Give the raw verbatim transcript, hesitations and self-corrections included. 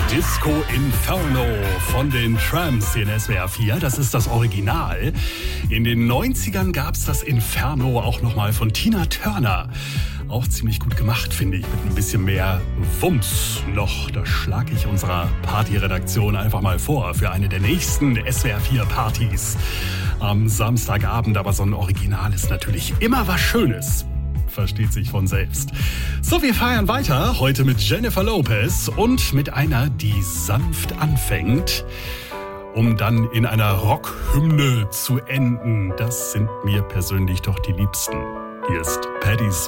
Disco Inferno von den Tramps in S W R vier. Das ist das Original. In den neunzigern gab es das Inferno auch nochmal von Tina Turner. Auch ziemlich gut gemacht, finde ich, mit ein bisschen mehr Wumms noch. Das schlage ich unserer Partyredaktion einfach mal vor für eine der nächsten S W R vier Partys am Samstagabend. Aber so ein Original ist natürlich immer was Schönes. Versteht sich von selbst. So, wir feiern weiter heute mit Jennifer Lopez und mit einer, die sanft anfängt, um dann in einer Rockhymne zu enden. Das sind mir persönlich doch die Liebsten. Hier ist Patti Smith.